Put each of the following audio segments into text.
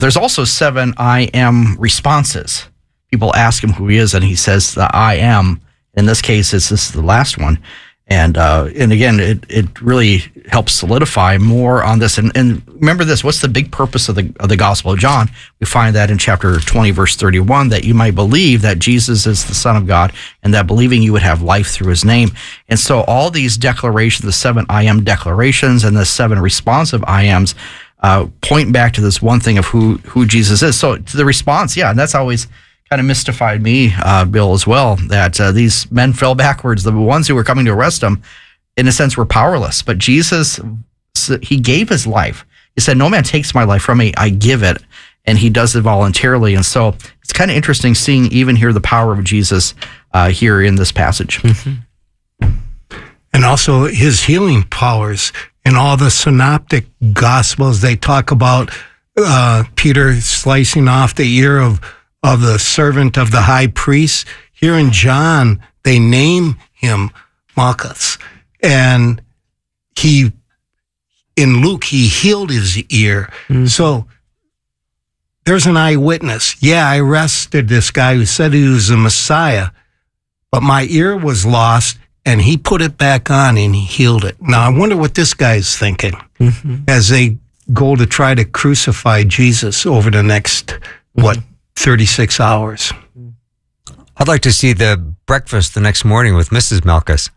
there's also 7 I am responses. People ask him who he is, and he says the I am. In this case, this is the last one. And again, it really helps solidify more on this. And remember this, what's the big purpose of the Gospel of John? We find that in chapter 20, verse 31, that you might believe that Jesus is the Son of God, and that believing you would have life through his name. And so all these declarations, the 7 I am declarations and the 7 responsive I ams, point back to this one thing of who Jesus is. So to the response, and that's always kind of mystified me, Bill, as well, that these men fell backwards. The ones who were coming to arrest him, in a sense, were powerless. But Jesus, he gave his life. He said, no man takes my life from me, I give it. And he does it voluntarily. And so it's kind of interesting seeing even here the power of Jesus here in this passage. Mm-hmm. And also his healing powers. In all the synoptic gospels, they talk about Peter slicing off the ear of the servant of the high priest. Here in John, they name him Malchus. And in Luke, he healed his ear. Mm-hmm. So there's an eyewitness. Yeah, I arrested this guy who said he was the Messiah, but my ear was lost, and he put it back on and he healed it. Now, I wonder what this guy's thinking as they go to try to crucify Jesus over the next, 36 hours. I'd like to see the breakfast the next morning with Mrs. Malchus.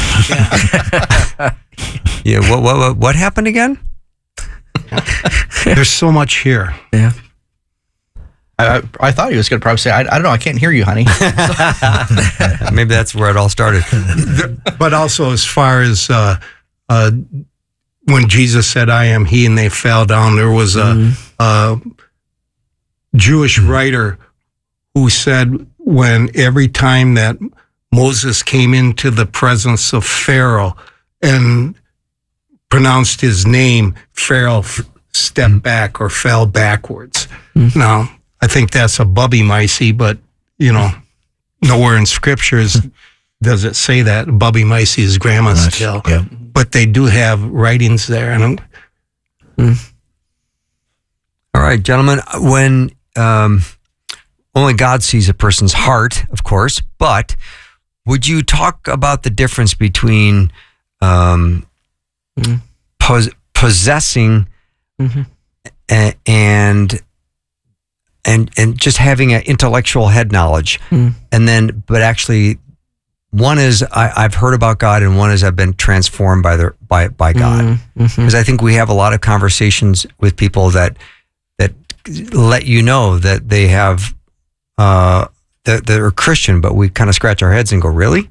Yeah. What happened again? There's so much here. Yeah. I thought he was going to probably say, I don't know, I can't hear you, honey. Maybe that's where it all started. But also, as far as when Jesus said, I am he, and they fell down, there was a Jewish writer who said when every time that Moses came into the presence of Pharaoh and pronounced his name, Pharaoh stepped back or fell backwards. Now, I think that's a bubby micey, but, nowhere in scriptures does it say that. Bubby micey is grandma's tale. Yeah. But they do have writings there. And all right, gentlemen, when only God sees a person's heart, of course, but would you talk about the difference between possessing and just having an intellectual head knowledge, and then, but actually, one is I've heard about God, and one is I've been transformed by God. Because I think we have a lot of conversations with people that let you know that they have that they're Christian, but we kind of scratch our heads and go, really?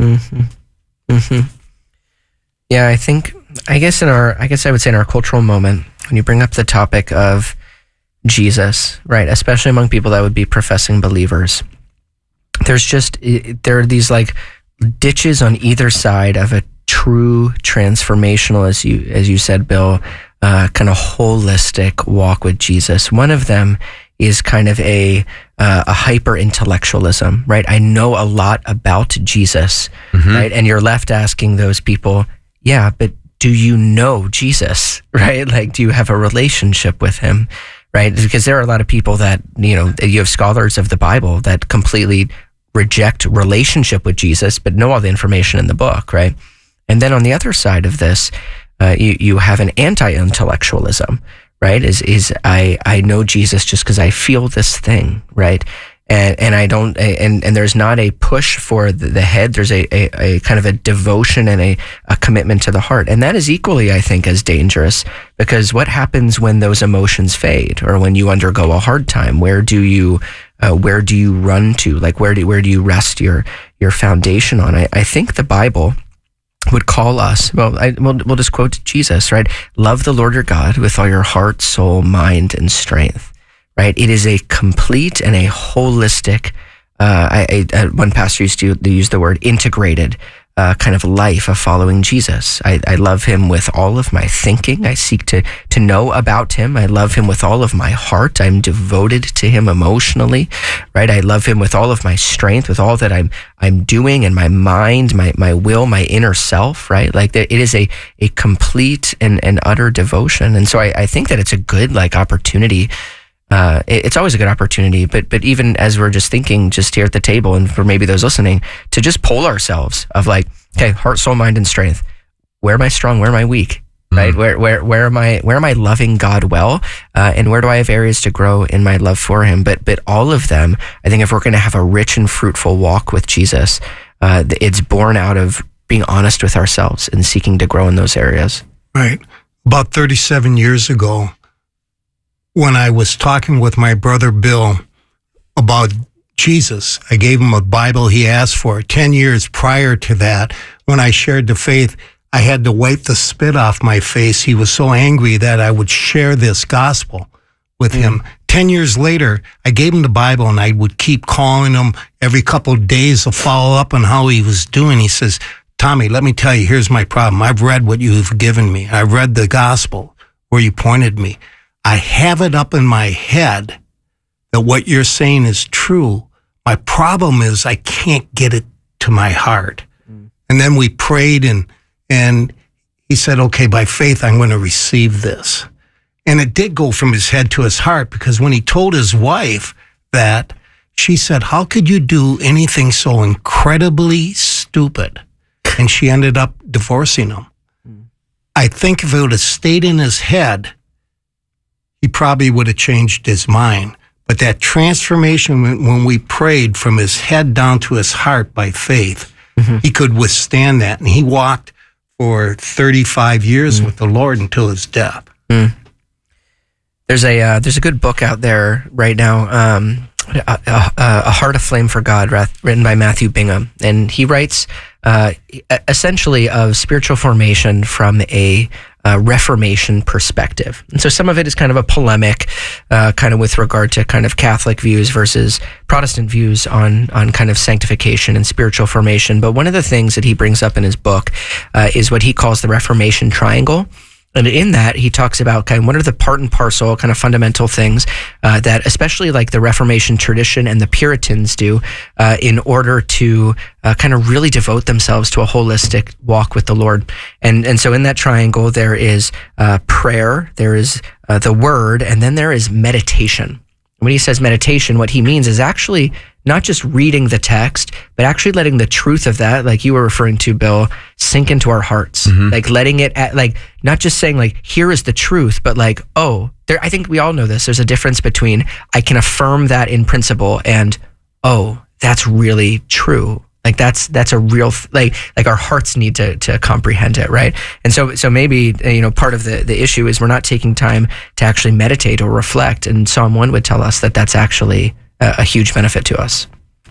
Yeah, I guess I would say in our cultural moment, when you bring up the topic of Jesus, right, especially among people that would be professing believers, there are these like ditches on either side of a true transformational, as you said, Bill, kind of holistic walk with Jesus. One of them is kind of a hyper intellectualism, right? I know a lot about Jesus, right? And you're left asking those people, yeah, but do you know Jesus, right? Like, do you have a relationship with him, right? Because there are a lot of people that, you have scholars of the Bible that completely reject relationship with Jesus, but know all the information in the book, right? And then on the other side of this, you have an anti-intellectualism, right? Is I know Jesus just because I feel this thing, right? And I don't, and there's not a push for the head. There's a kind of a devotion and a commitment to the heart. And that is equally, I think, as dangerous, because what happens when those emotions fade, or when you undergo a hard time? Where do you run to? Like, where do you rest your foundation on? I think the Bible would call us, we'll just quote Jesus, right? Love the Lord your God with all your heart, soul, mind, and strength, right? It is a complete and a holistic, one pastor used to use the word integrated, kind of life of following Jesus. I love him with all of my thinking. I seek to know about him. I love him with all of my heart. I'm devoted to him emotionally, right? I love him with all of my strength, with all that I'm doing, and my mind, my will, my inner self, right? Like, it is a complete and utter devotion. And so I think that it's a good, like, opportunity it's always a good opportunity. But even as we're just thinking, just here at the table, and for maybe those listening, to just poll ourselves of like, okay, heart, soul, mind, and strength. Where am I strong? Where am I weak? Right? Where am I loving God well? And where do I have areas to grow in my love for him? But all of them, I think if we're going to have a rich and fruitful walk with Jesus, it's born out of being honest with ourselves and seeking to grow in those areas. Right. About 37 years ago, when I was talking with my brother Bill about Jesus, I gave him a Bible he asked for. 10 years prior to that, when I shared the faith, I had to wipe the spit off my face. He was so angry that I would share this gospel with him. 10 years later, I gave him the Bible, and I would keep calling him every couple of days to follow up on how he was doing. He says, Tommy, let me tell you, here's my problem. I've read what you've given me. I've read the gospel where you pointed me. I have it up in my head that what you're saying is true. My problem is I can't get it to my heart. And then we prayed, and he said, okay, by faith, I'm going to receive this. And it did go from his head to his heart, because when he told his wife that, she said, how could you do anything so incredibly stupid? And she ended up divorcing him. I think if it would have stayed in his head, he probably would have changed his mind. But that transformation, when we prayed from his head down to his heart by faith, he could withstand that. And he walked for 35 years with the Lord until his death. There's a good book out there right now, A Heart Aflame for God, written by Matthew Bingham, and he writes essentially of spiritual formation from a Reformation perspective. And so some of it is kind of a polemic, kind of with regard to kind of Catholic views versus Protestant views on kind of sanctification and spiritual formation. But one of the things that he brings up in his book is what he calls the Reformation triangle. And in that, he talks about kind of what are the part and parcel kind of fundamental things that especially like the Reformation tradition and the Puritans do in order to kind of really devote themselves to a holistic walk with the Lord. And so in that triangle, there is prayer, there is the word, and then there is meditation. When he says meditation, what he means is actually not just reading the text, but actually letting the truth of that, like you were referring to, Bill, sink into our hearts. Like letting it, like not just saying like, here is the truth, but like, I think we all know this. There's a difference between I can affirm that in principle and, that's really true. Like that's a real, like our hearts need to comprehend it, right? And so maybe, part of the issue is we're not taking time to actually meditate or reflect. And Psalm 1 would tell us that that's actually a huge benefit to us.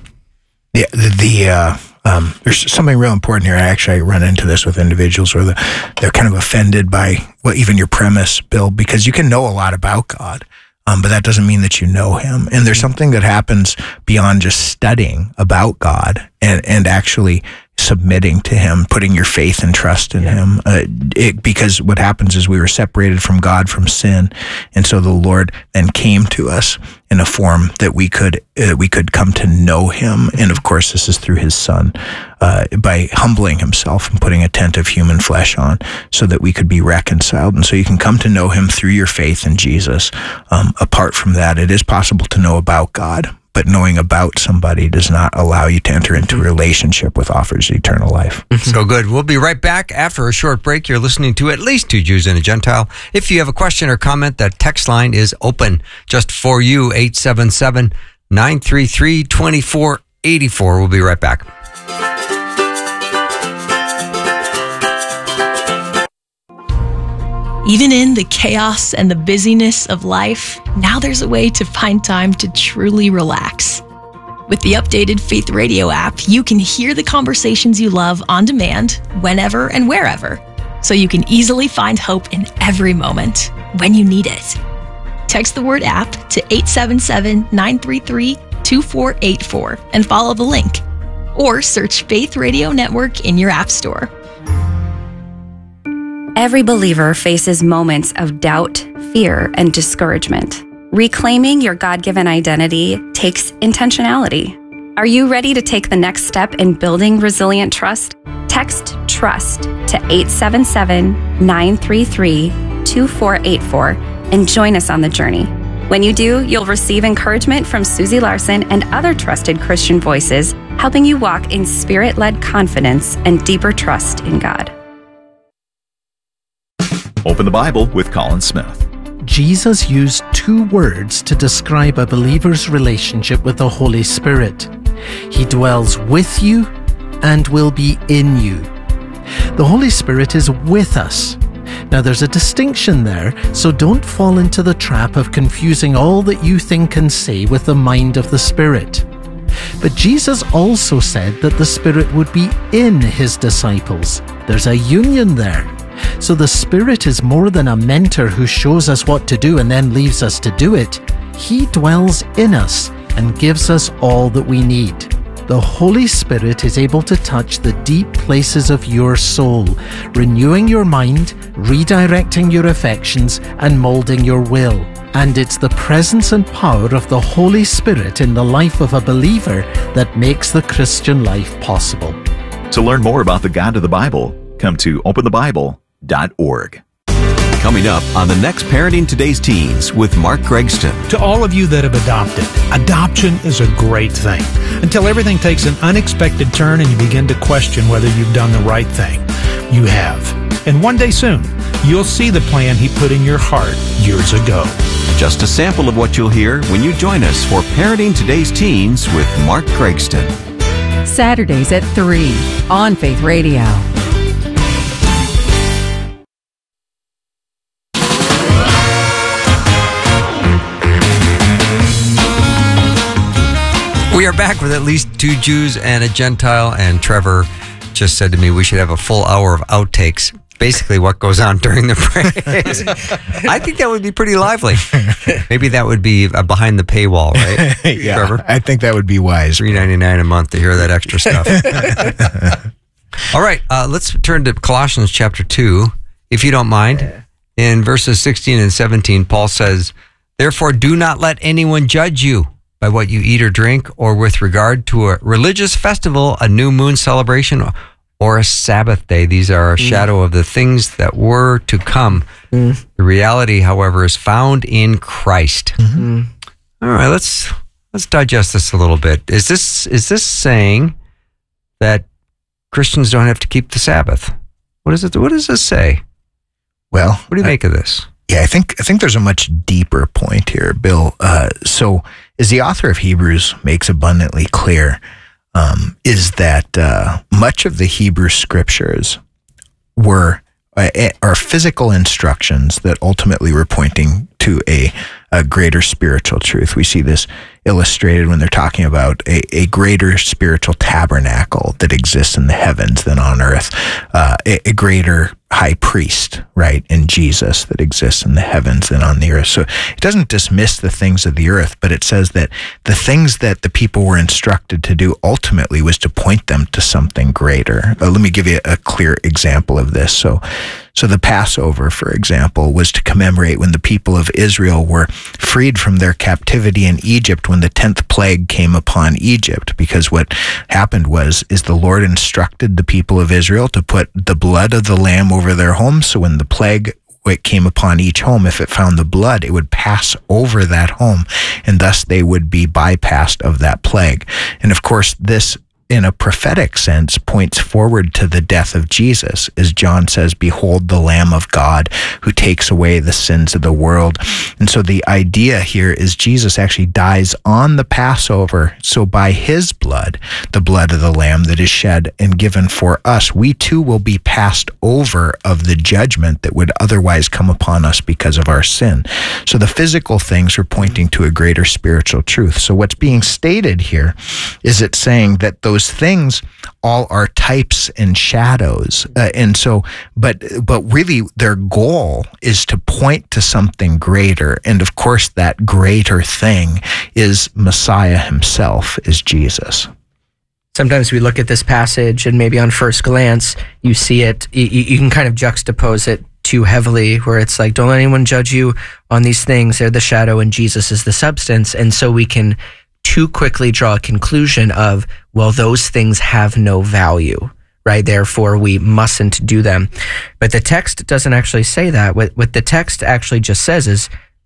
Yeah, there's something real important here. I run into this with individuals where they're kind of offended by even your premise, Bill, because you can know a lot about God, but that doesn't mean that you know him. And there's something that happens beyond just studying about God and actually submitting to him, putting your faith and trust in him. Because what happens is we were separated from God from sin. And so the Lord then came to us in a form that we could come to know him. And of course, this is through his son, by humbling himself and putting a tent of human flesh on so that we could be reconciled. And so you can come to know him through your faith in Jesus. Apart from that, it is possible to know about God, but knowing about somebody does not allow you to enter into a relationship with offers eternal life. So good. We'll be right back after a short break. You're listening to At Least Two Jews and a Gentile. If you have a question or comment, the text line is open just for you, 877-933-2484. We'll be right back. Even in the chaos and the busyness of life, now there's a way to find time to truly relax. With the updated Faith Radio app, you can hear the conversations you love on demand, whenever and wherever, so you can easily find hope in every moment when you need it. Text the word app to 877-933-2484 and follow the link. Or search Faith Radio Network in your app store. Every believer faces moments of doubt, fear, and discouragement. Reclaiming your God-given identity takes intentionality. Are you ready to take the next step in building resilient trust? Text TRUST to 877-933-2484 and join us on the journey. When you do, you'll receive encouragement from Susie Larson and other trusted Christian voices, helping you walk in Spirit-led confidence and deeper trust in God. Open the Bible with Colin Smith. Jesus used two words to describe a believer's relationship with the Holy Spirit. He dwells with you and will be in you. The Holy Spirit is with us. Now there's a distinction there, so don't fall into the trap of confusing all that you think and say with the mind of the Spirit. But Jesus also said that the Spirit would be in his disciples. There's a union there. So the Spirit is more than a mentor who shows us what to do and then leaves us to do it. He dwells in us and gives us all that we need. The Holy Spirit is able to touch the deep places of your soul, renewing your mind, redirecting your affections, and molding your will. And it's the presence and power of the Holy Spirit in the life of a believer that makes the Christian life possible. To learn more about the God of the Bible, come to openthebible.org. Coming up on the next Parenting Today's Teens with Mark Gregston. To all of you that have adopted, adoption is a great thing until everything takes an unexpected turn and you begin to question whether you've done the right thing. You have. And one day soon, you'll see the plan he put in your heart years ago. Just a sample of what you'll hear when you join us for Parenting Today's Teens with Mark Gregston. Saturdays at 3 on Faith Radio. We are back with at least two Jews and a Gentile, and Trevor just said to me we should have a full hour of outtakes. Basically what goes on during the praise. I think that would be pretty lively. Maybe that would be behind the paywall, right? Yeah, Trevor? I think that would be wise. $3.99 a month to hear that extra stuff. All right, let's turn to Colossians chapter 2, if you don't mind. In verses 16 and 17, Paul says, "Therefore do not let anyone judge you by what you eat or drink, or with regard to a religious festival, a new moon celebration, or a Sabbath day. These are a shadow of the things that were to come. The reality, however, is found in Christ." All right, let's digest this a little bit. Is this saying that Christians don't have to keep the Sabbath? What is it? What does this say? Well, What do you make of this? Yeah, I think there's a much deeper point here, Bill. So, as the author of Hebrews makes abundantly clear, is that much of the Hebrew scriptures are physical instructions that ultimately were pointing to a greater spiritual truth. We see this illustrated when they're talking about a greater spiritual tabernacle that exists in the heavens than on earth, a greater high priest, right, in Jesus that exists in the heavens than on the earth. So it doesn't dismiss the things of the earth, but it says that the things that the people were instructed to do ultimately was to point them to something greater. Let me give you a clear example of this. So the Passover, for example, was to commemorate when the people of Israel were freed from their captivity in Egypt when the 10th plague came upon Egypt, because what happened is the Lord instructed the people of Israel to put the blood of the lamb over their homes, so when the plague came upon each home, if it found the blood, it would pass over that home, and thus they would be bypassed of that plague. And of course, this, in a prophetic sense, points forward to the death of Jesus, as John says, "Behold the Lamb of God who takes away the sins of the world." And so the idea here is Jesus actually dies on the Passover. So by his blood, the blood of the Lamb that is shed and given for us, we too will be passed over of the judgment that would otherwise come upon us because of our sin. So the physical things are pointing to a greater spiritual truth. So what's being stated here is it's saying that those things all are types and shadows, and so, but really, their goal is to point to something greater, and of course, that greater thing is Messiah himself, is Jesus. Sometimes we look at this passage, and maybe on first glance, you see it. You can kind of juxtapose it too heavily, where it's like, "Don't let anyone judge you on these things; they're the shadow, and Jesus is the substance." And so we can too quickly draw a conclusion of, well, those things have no value, right? Therefore, we mustn't do them. But the text doesn't actually say that. What the text actually just says is,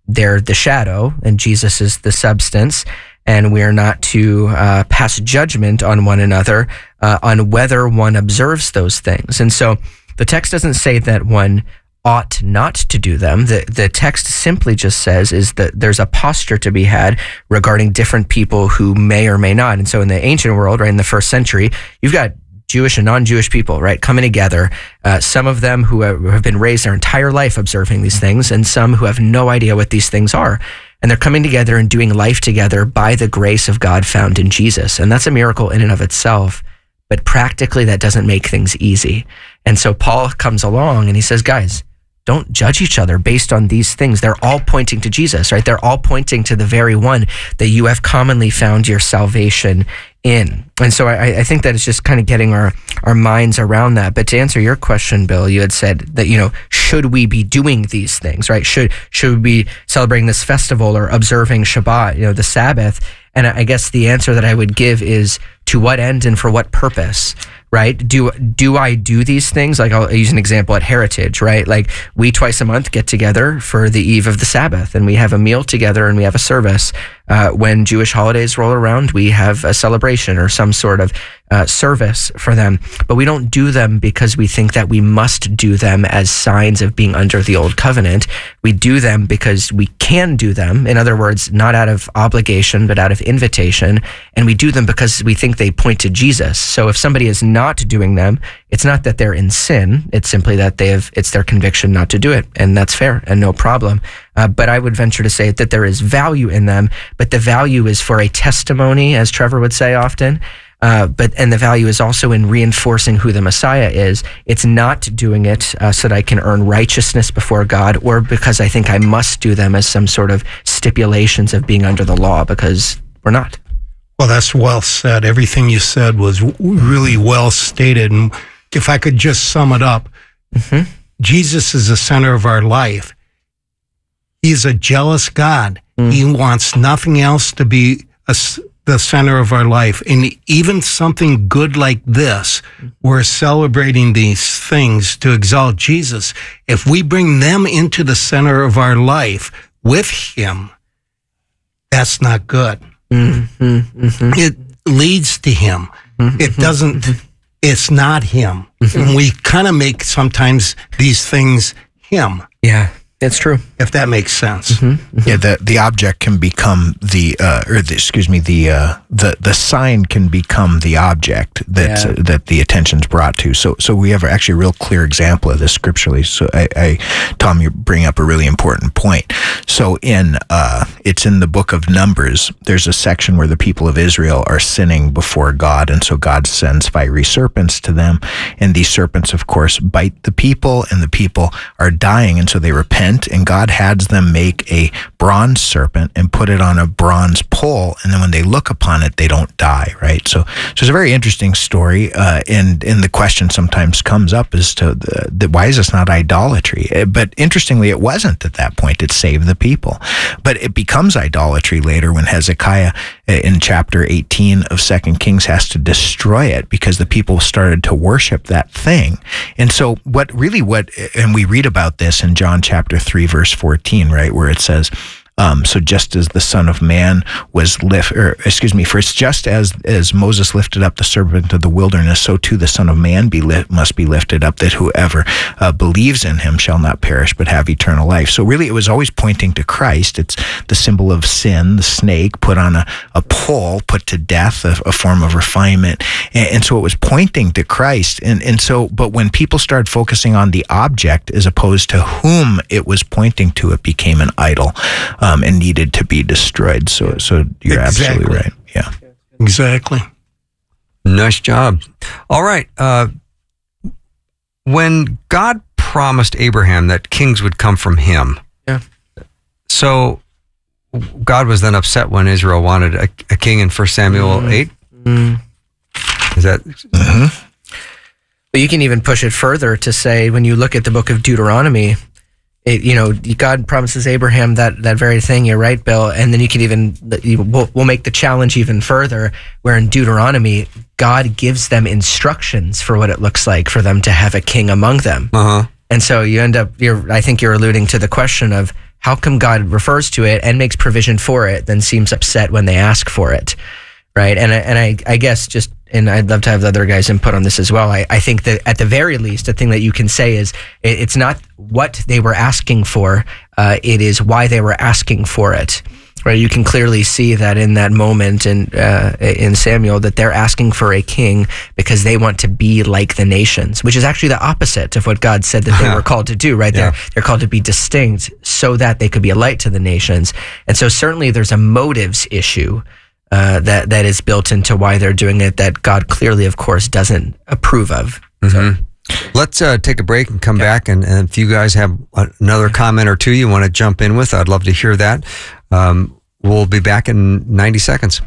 they're the shadow and Jesus is the substance, and we are not to pass judgment on one another on whether one observes those things. And so the text doesn't say that one ought not to do them. The text simply just says is that there's a posture to be had regarding different people who may or may not. And so in the ancient world, right, in the first century, you've got Jewish and non-Jewish people, right, coming together. Some of them who have been raised their entire life observing these things, and some who have no idea what these things are. And they're coming together and doing life together by the grace of God found in Jesus. And that's a miracle in and of itself. But practically, that doesn't make things easy. And so Paul comes along and he says, guys, don't judge each other based on these things. They're all pointing to Jesus, right? They're all pointing to the very one that you have commonly found your salvation in. And so I think that it's just kind of getting our minds around that. But to answer your question, Bill, you had said that, should we be doing these things, right? Should we be celebrating this festival or observing Shabbat, the Sabbath? And I guess the answer that I would give is to what end and for what purpose? Right? Do I do these things? Like, I'll use an example at Heritage, right? Like, we twice a month get together for the eve of the Sabbath, and we have a meal together and we have a service. When Jewish holidays roll around, we have a celebration or some sort of service for them. But we don't do them because we think that we must do them as signs of being under the old covenant. We do them because we can do them. In other words, not out of obligation, but out of invitation. And we do them because we think they point to Jesus. So if somebody is not doing them, it's not that they're in sin. It's simply that it's their conviction not to do it. And that's fair and no problem. But I would venture to say that there is value in them, but the value is for a testimony, as Trevor would say often. And the value is also in reinforcing who the Messiah is. It's not doing it so that I can earn righteousness before God, or because I think I must do them as some sort of stipulations of being under the law, because we're not. Well, that's well said. Everything you said was really well stated. And if I could just sum it up, Jesus is the center of our life. He's a jealous God. He wants nothing else to be the center of our life. And even something good like this, we're celebrating these things to exalt Jesus. If we bring them into the center of our life with him, that's not good. It leads to him. It doesn't, it's not him. And we kind of make sometimes these things him. Yeah. That's true. If that makes sense. Yeah, the object can become the sign can become the object that the attention's brought to. So we have actually a real clear example of this scripturally. So Tom, you bring up a really important point. So it's in the book of Numbers. There's a section where the people of Israel are sinning before God, and so God sends fiery serpents to them, and these serpents, of course, bite the people, and the people are dying, and so they repent. And God has them make a bronze serpent and put it on a bronze pole, and then when they look upon it, they don't die, right? So it's a very interesting story, and the question sometimes comes up as to why is this not idolatry? But interestingly, it wasn't at that point. It saved the people. But it becomes idolatry later when Hezekiah, in chapter 18 of 2 Kings, has to destroy it because the people started to worship that thing. And so and we read about this in John chapter 3, verse 14, right, where it says, so just as the Son of Man was just as Moses lifted up the serpent of the wilderness, so too the Son of Man must be lifted up, that whoever believes in him shall not perish but have eternal life. So really, it was always pointing to Christ. It's the symbol of sin, the snake put on a pole, put to death, a form of refinement, and so it was pointing to Christ. And so, but when people started focusing on the object as opposed to whom it was pointing to, it became an idol. And needed to be destroyed. So you're absolutely right. Yeah, exactly. Nice job. All right. When God promised Abraham that kings would come from him, so God was then upset when Israel wanted a king in 1 Samuel 8. Is that? But you can even push it further to say, when you look at the book of Deuteronomy, God promises Abraham that very thing. You're right, Bill. And then you can even, we'll make the challenge even further, where in Deuteronomy, God gives them instructions for what it looks like for them to have a king among them. And so you end up, I think you're alluding to the question of how come God refers to it and makes provision for it, then seems upset when they ask for it, right? And I guess just, and I'd love to have the other guys' input on this as well. I think that at the very least, the thing that you can say is it's not what they were asking for, it is why they were asking for it. Right, you can clearly see that in that moment in Samuel, that they're asking for a king because they want to be like the nations, which is actually the opposite of what God said that they were called to do. Right, they're called to be distinct so that they could be a light to the nations. And so certainly there's a motives issue that is built into why they're doing it that God clearly, of course, doesn't approve of. Mm-hmm. Let's take a break and come back. And if you guys have another comment or two you want to jump in with, I'd love to hear that. We'll be back in 90 seconds.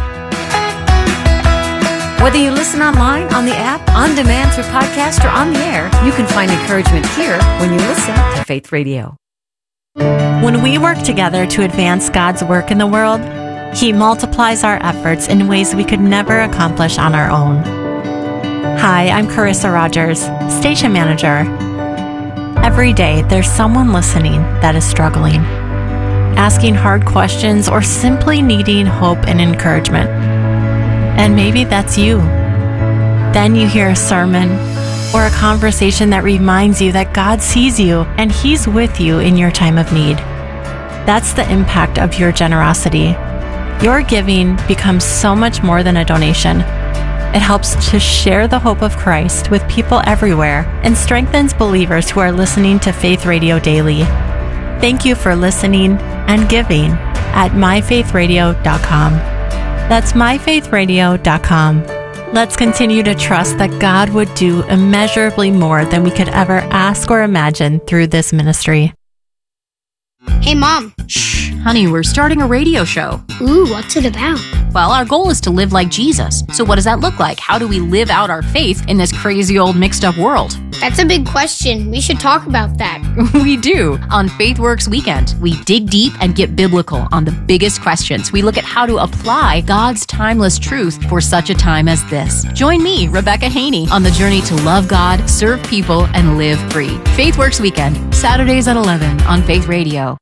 Whether you listen online, on the app, on demand through podcast, or on the air, you can find encouragement here when you listen to Faith Radio. When we work together to advance God's work in the world, He multiplies our efforts in ways we could never accomplish on our own. Hi, I'm Carissa Rogers, Station Manager. Every day, there's someone listening that is struggling, asking hard questions, or simply needing hope and encouragement. And maybe that's you. Then you hear a sermon or a conversation that reminds you that God sees you and He's with you in your time of need. That's the impact of your generosity. Your giving becomes so much more than a donation. It helps to share the hope of Christ with people everywhere and strengthens believers who are listening to Faith Radio daily. Thank you for listening and giving at myfaithradio.com. That's myfaithradio.com. Let's continue to trust that God would do immeasurably more than we could ever ask or imagine through this ministry. Hey, Mom. Shh, honey, we're starting a radio show. Ooh, what's it about? Well, our goal is to live like Jesus. So what does that look like? How do we live out our faith in this crazy old mixed up world? That's a big question. We should talk about that. We do. On FaithWorks Weekend, we dig deep and get biblical on the biggest questions. We look at how to apply God's timeless truth for such a time as this. Join me, Rebecca Haney, on the journey to love God, serve people, and live free. FaithWorks Weekend, Saturdays at 11 on Faith Radio.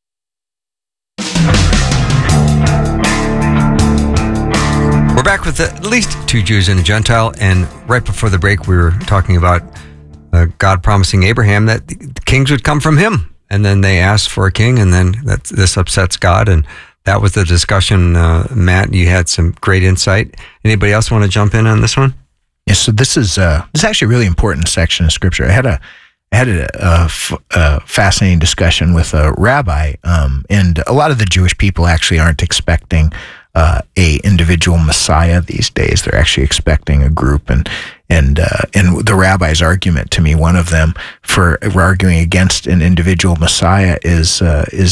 We're back with at least two Jews and a Gentile, and right before the break, we were talking about God promising Abraham that the kings would come from him, and then they asked for a king, and then this upsets God, and that was the discussion. Matt, you had some great insight. Anybody else want to jump in on this one? Yeah, so this is actually a really important section of Scripture. I had a fascinating discussion with a rabbi, and a lot of the Jewish people actually aren't expecting a individual Messiah these days. They're actually expecting a group, and the rabbi's argument to me, one of them for arguing against an individual Messiah is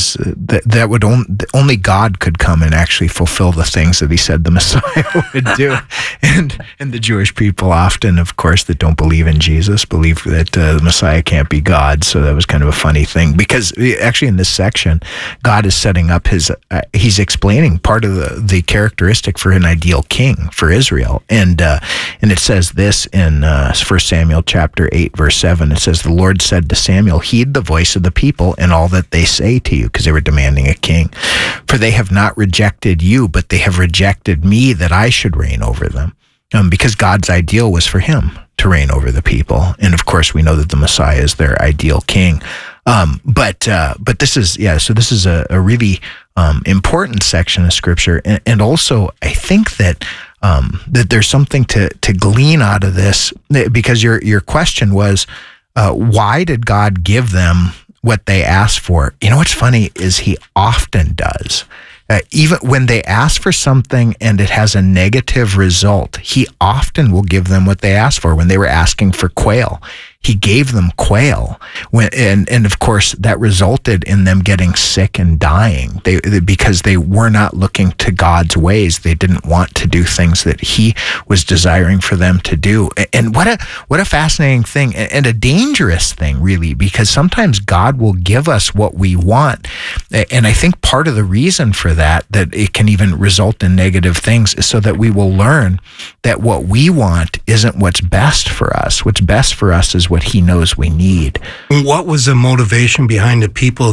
that would only God could come and actually fulfill the things that He said the Messiah would do, and the Jewish people often, of course, that don't believe in Jesus, believe that the Messiah can't be God. So that was kind of a funny thing, because actually in this section, God is setting up He's explaining part of the characteristic for an ideal king for Israel, and it says this in 1 Samuel chapter 8, verse 7. It says, "The Lord said to Samuel, heed the voice of the people and all that they say to you," because they were demanding a king. "For they have not rejected you, but they have rejected me, that I should reign over them." Because God's ideal was for Him to reign over the people. And of course, we know that the Messiah is their ideal king. But this is, so this is a really important section of Scripture. And also, I think that there's something to glean out of this, because your question was, why did God give them what they asked for? You know what's funny is He often does. Even when they ask for something and it has a negative result, He often will give them what they asked for. When they were asking for quail, He gave them quail. And of course, that resulted in them getting sick and dying because they were not looking to God's ways. They didn't want to do things that He was desiring for them to do. And what a fascinating thing, and a dangerous thing, really, because sometimes God will give us what we want. And I think part of the reason for that it can even result in negative things is so that we will learn that what we want isn't what's best for us. What's best for us is what He knows we need. What was the motivation behind the people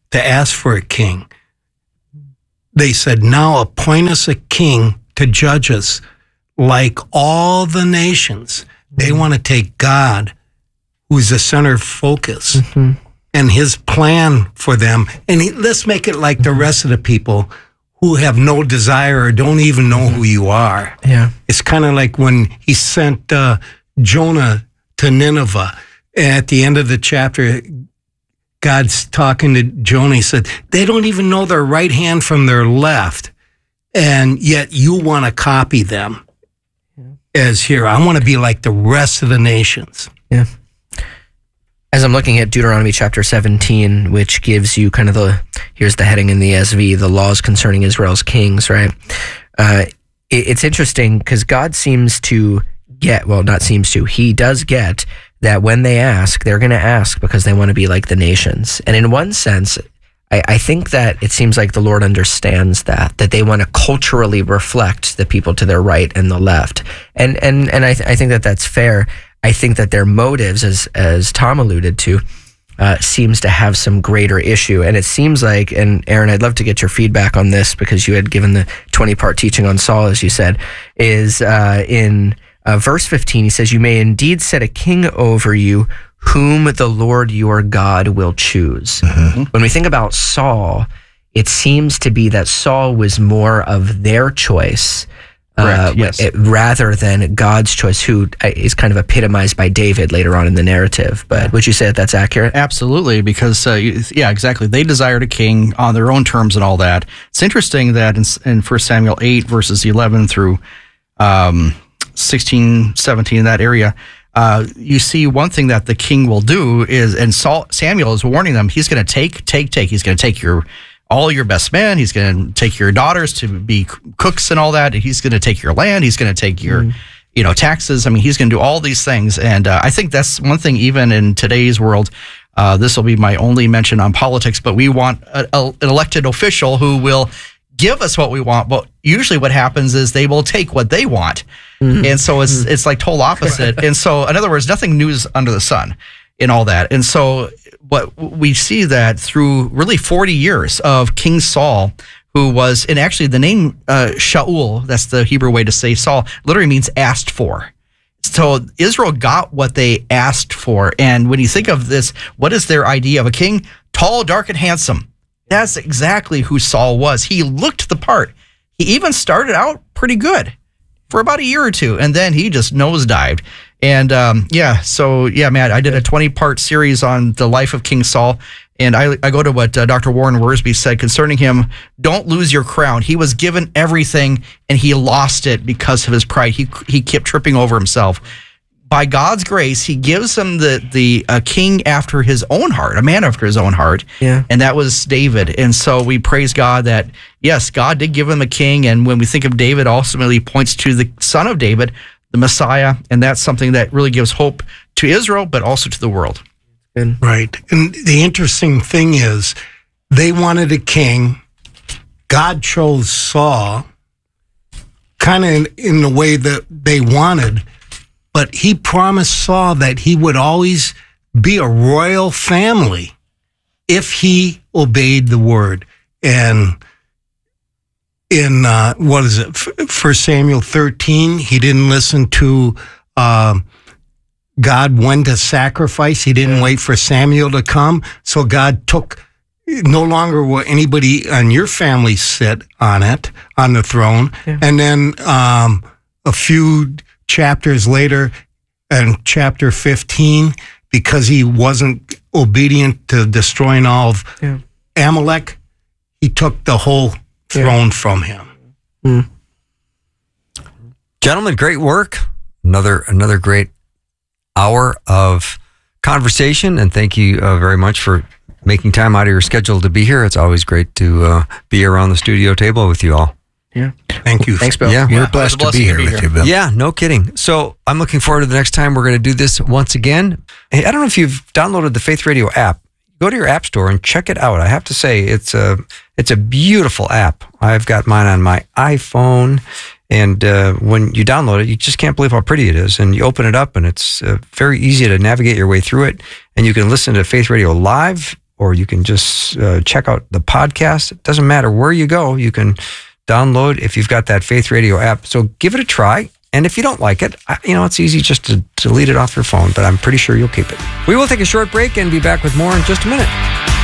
to ask for a king. They said, now appoint us a king to judge us like all the nations. They want to take God, who's the center of focus, and his plan for them. And let's make it like the rest of the people who have no desire or don't even know who you are. Yeah. It's kind of like when he sent Jonah to Nineveh. At the end of the chapter, God's talking to Jonah. He said, they don't even know their right hand from their left. And yet you want to copy them as here. I want to be like the rest of the nations. Yeah. As I'm looking at Deuteronomy chapter 17, which gives you kind of here's the heading in the ESV, the laws concerning Israel's kings, right? It's interesting because God seems to he does get that when they ask, they're going to ask because they want to be like the nations. And in one sense, I think that it seems like the Lord understands that they want to culturally reflect the people to their right and the left. And I think that that's fair. I think that their motives, as Tom alluded to, seems to have some greater issue. And it seems like, and Aaron, I'd love to get your feedback on this because you had given the 20-part teaching on Saul, as you said, is in verse 15, he says, you may indeed set a king over you whom the Lord your God will choose. When we think about Saul, it seems to be that Saul was more of their choice rather than God's choice, who is kind of epitomized by David later on in the narrative. But would you say that that's accurate? Absolutely, because, exactly. They desired a king on their own terms and all that. It's interesting that in 1 Samuel 8, verses 11 through 16, 17, in that area, you see one thing that the king will do is, and Samuel is warning them, he's going to take. He's going to take all your best men. He's going to take your daughters to be cooks and all that. He's going to take your land. He's going to take your, taxes. I mean, he's going to do all these things. And I think that's one thing, even in today's world, this will be my only mention on politics, but we want an elected official who will give us what we want. But usually what happens is they will take what they want. And so it's like total opposite. And so, in other words, nothing new is under the sun in all that. And so what we see that through really 40 years of King Saul, who was, and actually the name Shaul, that's the Hebrew way to say Saul, literally means asked for. So Israel got what they asked for. And when you think of this, what is their idea of a king? Tall, dark, and handsome. That's exactly who Saul was. He looked the part. He even started out pretty good for about a year or two, and then he just nosedived. And Matt, I did a 20-part series on the life of King Saul, and I go to what Dr. Warren Wiersbe said concerning him. Don't lose your crown. He was given everything, and he lost it because of his pride. He kept tripping over himself. By God's grace, he gives him the king after his own heart, a man after his own heart, and that was David. And so we praise God that, yes, God did give him a king, and when we think of David, ultimately points to the son of David, the Messiah, and that's something that really gives hope to Israel, but also to the world. Right. And the interesting thing is, they wanted a king. God chose Saul kind of in the way that they wanted, but he promised Saul that he would always be a royal family if he obeyed the word. And in, 1 Samuel 13, he didn't listen to God when to sacrifice. He didn't wait for Samuel to come. So God took, no longer will anybody on your family sit on the throne. Yeah. And then a few chapters later, in chapter 15, because he wasn't obedient to destroying all of Amalek, he took the whole throne from him. Gentlemen, great work. Another great hour of conversation, and thank you very much for making time out of your schedule to be here. It's always great to be around the studio table with you all. Yeah. Thank you. Thanks, Bill. Yeah. We're blessed to be here with you, Bill. Yeah, no kidding. So I'm looking forward to the next time we're going to do this once again. Hey, I don't know if you've downloaded the Faith Radio app. Go to your app store and check it out. I have to say, it's a beautiful app. I've got mine on my iPhone, and when you download it, you just can't believe how pretty it is. And you open it up, and it's very easy to navigate your way through it. And you can listen to Faith Radio live or you can just check out the podcast. It doesn't matter where you go. You can download if you've got that Faith Radio app. So give it a try. And if you don't like it, it's easy just to delete it off your phone, but I'm pretty sure you'll keep it. We will take a short break and be back with more in just a minute.